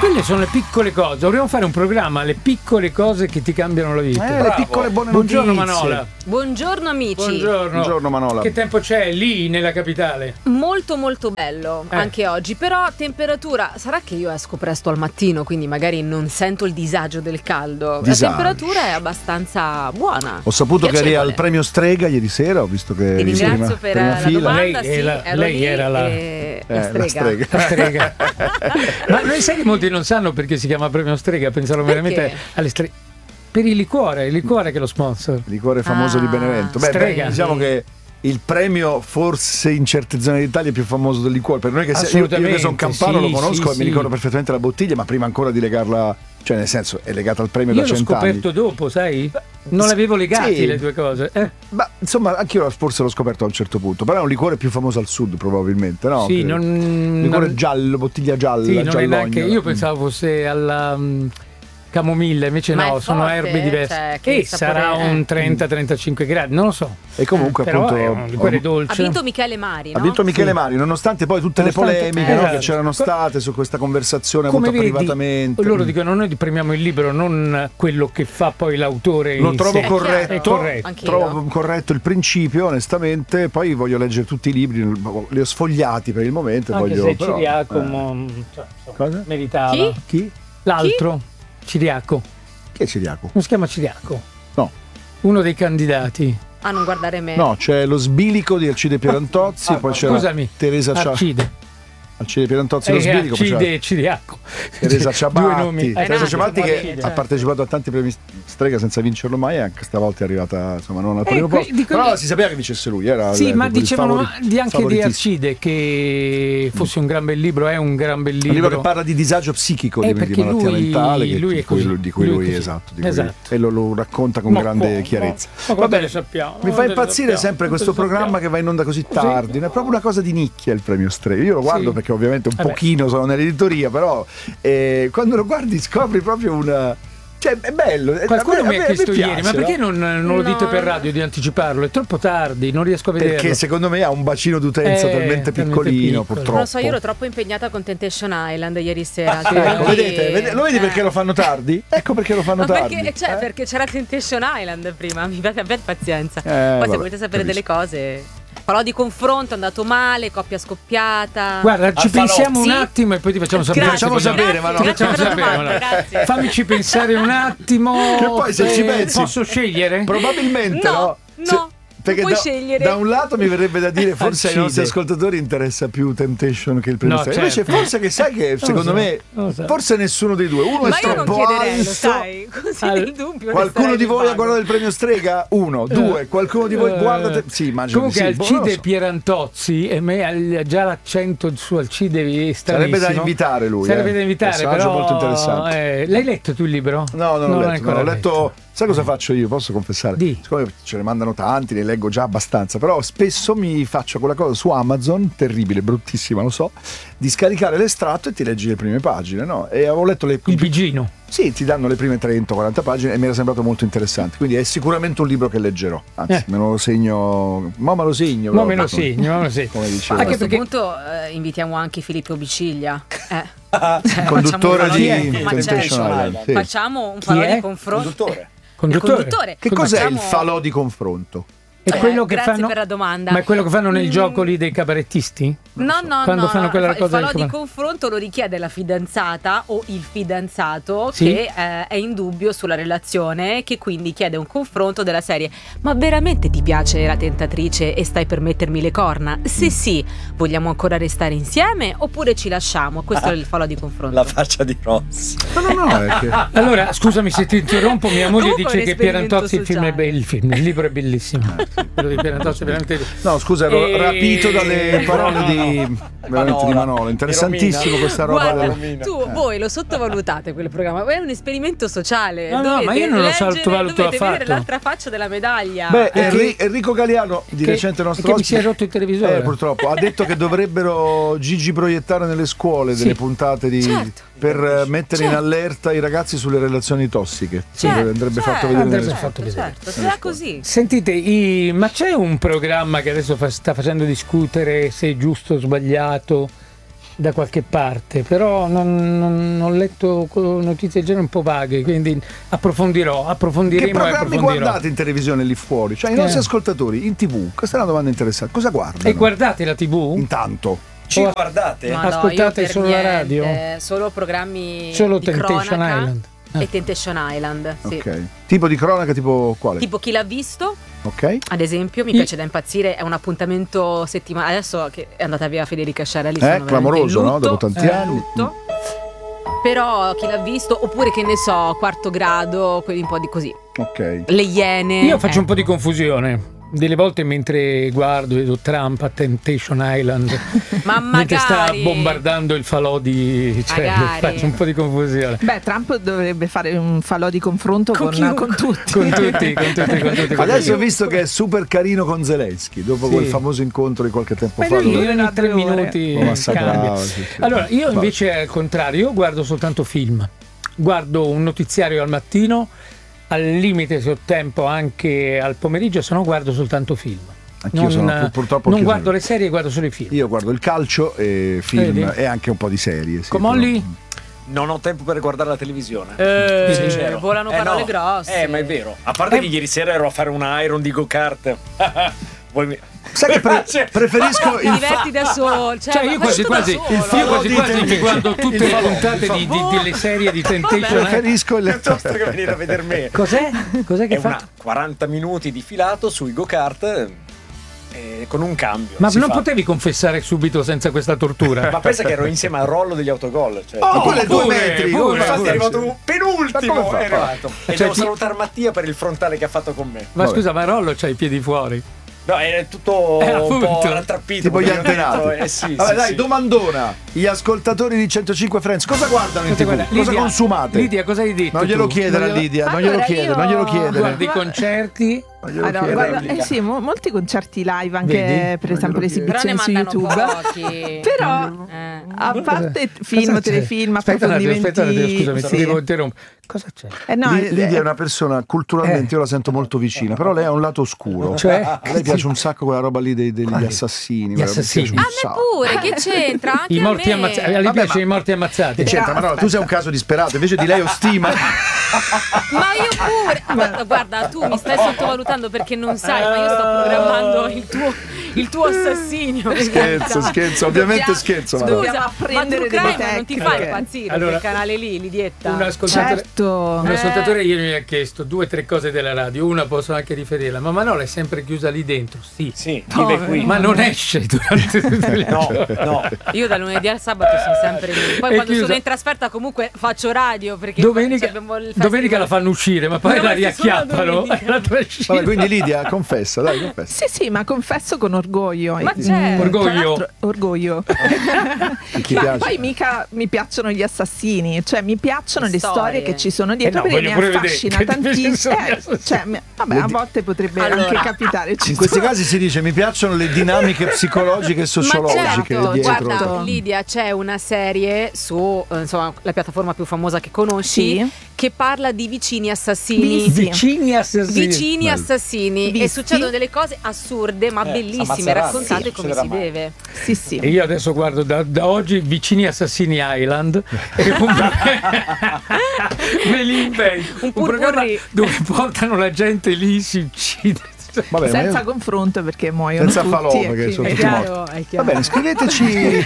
quelle sono le piccole cose. Dovremmo fare un programma, le piccole cose che ti cambiano la vita. Le piccole buone Buongiorno notizie. Manola. Buongiorno amici. Buongiorno Manola. Che tempo c'è lì nella capitale? Molto molto bello anche oggi, però temperatura, sarà che io esco presto al mattino, quindi magari non sento il disagio del caldo. La temperatura è abbastanza buona. Ho saputo che eri piacevole. al premio Strega ieri sera, ho visto che Ti eri ringrazio per prima la fila. domanda. Lei era la strega. La strega. Ma noi sai che molti non sanno perché si chiama premio Strega, pensano veramente alle streghe. Per il liquore che è lo sponsor. Liquore famoso di Benevento. Strega. Diciamo che il premio forse in certe zone d'Italia è più famoso del liquore. Per noi che io che sono campano lo conosco e mi ricordo perfettamente la bottiglia, ma prima ancora di legarla, cioè nel senso è legata al premio da 100 anni. Io l'ho scoperto dopo, sai? Non l'avevo legati le due cose. Ma insomma, anch'io forse l'ho scoperto a un certo punto. Però è un liquore più famoso al sud, probabilmente, no? Sì, liquore giallo, bottiglia gialla. Sì, non è neanche. Io pensavo fosse alla camomilla, invece no, sono erbe diverse. E sarà un 30-35 gradi, non lo so. E comunque però appunto è un liquore dolce. Ha vinto Michele Mari, no? Ha vinto Michele Mari, nonostante poi tutte le polemiche che c'erano state su questa conversazione avuta privatamente. Loro dicono: noi premiamo il libro, non quello che fa poi l'autore. Lo trovo corretto, trovo corretto il principio, onestamente. Poi voglio leggere tutti i libri, li ho sfogliati per il momento. Anche voglio, se però, Ciriaco cosa? meritava. Chi? L'altro? Ciriaco. Chi è Ciriaco? Non si chiama Ciriaco? No. Uno dei candidati. A non guardare me. No, c'è lo sbilico di Alcide Pierantozzi, poi c'era Teresa Alcide Pierantozzi lo sbilico, Alcide e Ciriaco. Teresa Ciabatti. Teresa Ciabatti che ha partecipato a tanti premi Strega senza vincerlo mai, anche stavolta è arrivata insomma non al primo posto. Però si sapeva che vincesse lui, era ma dicevano anche di Alcide che fosse un gran bel libro, è un gran bel libro. Un libro che parla di disagio psichico, di malattia mentale, di cui lui esatto. E lo racconta con grande chiarezza. Va bene, sappiamo. Mi fa impazzire sempre questo programma che va in onda così tardi, è proprio una cosa di nicchia il premio Strega. Io lo guardo perché ovviamente un pochino sono nell'editoria, però quando lo guardi scopri proprio una... Cioè è bello. Qualcuno mi ha chiesto ieri, ma perché non lo dite per radio di anticiparlo? È troppo tardi, non riesco a vederlo. Perché secondo me ha un bacino d'utenza talmente piccolino, purtroppo. Non lo so, io ero troppo impegnata con Temptation Island ieri sera. Vedete? Lo vedi perché lo fanno tardi? Ecco perché lo fanno tardi. Perché c'era Temptation Island prima, abbiate pazienza. Poi se volete sapere delle cose... Parlò di confronto, è andato male, coppia scoppiata. Guarda, ci pensiamo un attimo e poi ti facciamo sapere. Facciamo sapere, ma no. Grazie. Fammici pensare un attimo. Che poi se ci pensi, posso scegliere? Probabilmente no. Perché puoi scegliere. Da un lato mi verrebbe da dire forse ai nostri ascoltatori interessa più Temptation che il premio Strega. Invece forse che sai che secondo me forse nessuno dei due. Uno è troppo alto. Sai, così nel dubbio. Qualcuno di voi ha guardato il premio Strega? Uno, due, qualcuno di voi guarda sì, immagino. Comunque Alcide Pierantozzi e me ha già l'accento su Alcide stranissimo. Sarebbe da invitare lui. Sarebbe da invitare, però molto interessante. L'hai letto tu il libro? No, non l'ho letto. L'ho letto. Sai cosa faccio io? Posso confessare? Siccome ce ne mandano tanti, ne leggo già abbastanza, però spesso mi faccio quella cosa su Amazon, terribile, bruttissima, lo so, di scaricare l'estratto e ti leggi le prime pagine, no? E avevo letto il Bigino. Sì, ti danno le prime 30-40 pagine e mi era sembrato molto interessante. Quindi è sicuramente un libro che leggerò. Anzi, me lo segno. Me lo segno. Me lo segno. Come dicevo. A questo punto invitiamo anche Filippo Biciglia. Conduttore di Temptation Island. Sì. Facciamo un falò di confronto. Conduttore. Che cos'è il falò di confronto? È quello che grazie fanno, per la domanda. Ma è quello che fanno nel gioco lì dei cabarettisti? No. Quando fanno quella cosa il falò di confronto lo richiede la fidanzata o il fidanzato che è in dubbio sulla relazione, che quindi chiede un confronto della serie: ma veramente ti piace la tentatrice e stai per mettermi le corna? Se sì, vogliamo ancora restare insieme oppure ci lasciamo? Questo è il falò di confronto. La faccia di Ross. No. Allora, scusami se ti interrompo, mia moglie dice che Pierantozzi il libro è bellissimo. Quello di Pierantozzi è veramente. No, scusa, ero rapito dalle parole di Manola. Interessantissimo questa roba. Guarda, voi lo sottovalutate quel programma, è un esperimento sociale. No, ma io non lo sottovaluto affatto. Dovete vedere l'altra faccia della medaglia. Enrico Galiano, di recente nostro ospite, mi si è rotto il televisore. Purtroppo ha detto che dovrebbero Gigi proiettare nelle scuole delle puntate per mettere in allerta i ragazzi sulle relazioni tossiche. Andrebbe fatto vedere nelle scuole. Certo, sarà così. Sentite, ma c'è un programma che adesso sta facendo discutere se è giusto o sbagliato da qualche parte, però non ho letto notizie del genere un po' vaghe, quindi approfondiremo. Che programmi guardate in televisione lì fuori? Cioè i nostri ascoltatori in TV, questa è una domanda interessante, cosa guardano? E guardate la TV? Intanto ci guardate? Ascoltate solo la radio? Solo programmi solo di Temptation cronaca Island. e Temptation Island, sì. Ok. Tipo di cronaca, tipo quale? Tipo Chi l'ha visto? Ok. Ad esempio, mi piace da impazzire, è un appuntamento settimanale. Adesso che è andata via Federica Sciarelli, sono clamoroso, lutto, no? Dopo tanti anni. Però Chi l'ha visto, oppure che ne so, Quarto Grado, quelli un po' di così. Ok. Le Iene. Io faccio un po' di confusione. Delle volte mentre guardo vedo Trump a Temptation Island ma mentre sta bombardando il falò di faccio un po' di confusione. Beh, Trump dovrebbe fare un falò di confronto con tutti. Con tutti. Adesso ho visto che è super carino con Zelensky dopo quel famoso incontro di qualche tempo fa. Io in 3 minuti cambia. Sì. Allora io invece al contrario, io guardo soltanto film, guardo un notiziario al mattino, al limite se ho tempo anche al pomeriggio, se no guardo soltanto film. Anch'io purtroppo non guardo le serie, guardo solo i film. Io guardo il calcio e film e anche un po' di serie. Sì, come Olli? Non ho tempo per guardare la televisione. Volano parole grosse. Ma è vero. A parte che ieri sera ero a fare un iron di go-kart. Sai che preferisco il diverti da solo, cioè io quasi mi guardo tutte le puntate delle serie di Temptation. Preferisco piuttosto che venire a vedere me. Cos'è che è fatto? 40 minuti di filato sui go-kart con un cambio. Ma non potevi confessare subito senza questa tortura? Ma pensa che ero insieme al rollo degli autogol. Quelle 2 metri. Infatti è arrivato penultimo. È arrivato. E devo salutare Mattia per il frontale che ha fatto con me. Ma scusa, ma Rollo c'ha i piedi fuori? No, è tutto un po' rattrappito. Tipo gli antenati. Vabbè, dai, domandona. Gli ascoltatori di 105 Friends cosa guardano in TV? Cosa consumate? Lidia, cosa hai detto? Non glielo chiedere a Lidia, non glielo chiedere. Guardi i concerti? Molti concerti live, anche per esempio le esibizioni su YouTube. Però a parte film, telefilm, approfondimenti. Scusami, ti devo interrompere. Cosa c'è? Lidia è una persona culturalmente, io la sento molto vicina, però lei ha un lato oscuro. Cioè? A lei piace un sacco quella roba lì degli assassini. Gli assassini. A me pure, che c'entra? Anche I morti ammazzati. A lei piace i morti ammazzati. C'entra, ma no, tu sei un caso disperato, invece di lei ho stima. Ma io pure. Guarda, tu mi stai sottovalutando perché non sai, ma io sto programmando il tuo assassinio. Scherzo, ovviamente scherzo. Scusa, ma True Crime non ti fa impazzire quel canale lì, Lidietta? Un ascoltatore ieri mi ha chiesto 2 o 3 cose della radio. Una posso anche riferirla, ma Manola è sempre chiusa lì dentro. Sì, vive qui. Ma non esce durante tutte le no. Io dal lunedì al sabato sono sempre lì. Poi quando sono in trasferta comunque faccio radio perché domenica la fanno uscire, ma poi la riacchiappano. Vabbè, quindi Lidia, confessa. Sì, ma confesso con orgoglio. Ma c'è orgoglio. Poi mica mi piacciono gli assassini, cioè mi piacciono le storie che ci sono dietro, perché mi affascina tantissimo. A volte potrebbe anche capitare. In questi casi si dice mi piacciono le dinamiche psicologiche e sociologiche dietro. Guarda, Lidia, c'è una serie su la piattaforma più famosa che conosci, che parla di vicini assassini. Vicini assassini. E succedono delle cose assurde ma bellissime, raccontate come si deve. Sì. E io adesso guardo da oggi Vicini Assassini Island me li invento. Un programma dove portano la gente lì, si uccide. Vabbè, senza confronto perché muoiono senza tutti. Falò, perché sono tutti morti. Va bene, scriveteci.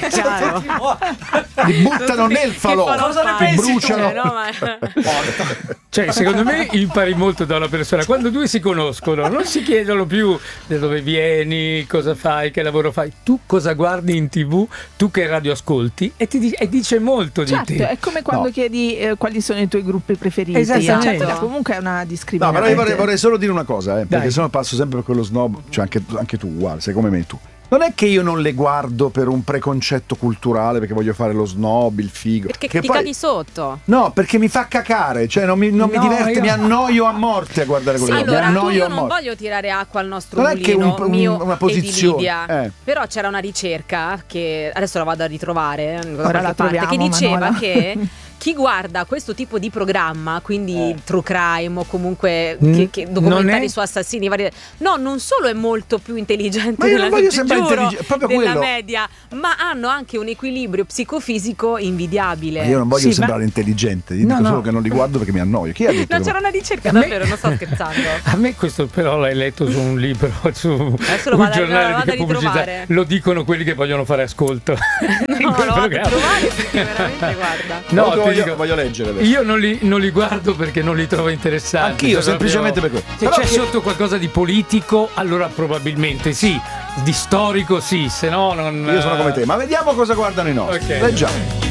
Li buttano nel falò. Cosa ne pensi? Bruciano. Cioè, secondo me impari molto da una persona. Quando 2 si conoscono, non si chiedono più da dove vieni, cosa fai, che lavoro fai. Tu cosa guardi in TV, tu che radio ascolti, e dice molto di te. È come quando chiedi quali sono i tuoi gruppi preferiti. Esattamente. Comunque è una discriminazione. No, però io vorrei solo dire una cosa, perché sennò passo sempre per quello snob, cioè anche tu uguale, sei come me tu. Non è che io non le guardo per un preconcetto culturale, perché voglio fare lo snob, il figo. Perché ti cadi sotto. No, perché mi fa cacare, cioè non mi diverte, mi annoio a morte a guardare quello. Allora, io non voglio tirare acqua al nostro mulino, mio una posizione. E di Lidia. Però c'era una ricerca che adesso la vado a ritrovare, ora la troviamo, che diceva Manuela. che chi guarda questo tipo di programma, quindi true crime o comunque che documentari su assassini vari, no, non solo è molto più intelligente della media, ma hanno anche un equilibrio psicofisico invidiabile. Ma io non voglio sembrare intelligente, dico solo che non li guardo perché mi annoio. Chi ha detto? No, c'era una ricerca, davvero, non sto scherzando. A me questo però l'hai letto su un libro, su un giornale di pubblicità. Lo dicono quelli che vogliono fare ascolto. No, lo vado a trovare perché veramente, guarda. No, voglio leggere adesso. Io non li guardo perché non li trovo interessanti. Anch'io, semplicemente per questo. Se c'è sotto qualcosa di politico, allora probabilmente sì. Di storico sì, se no non. Io sono come te, ma vediamo cosa guardano i nostri. Okay. Leggiamo.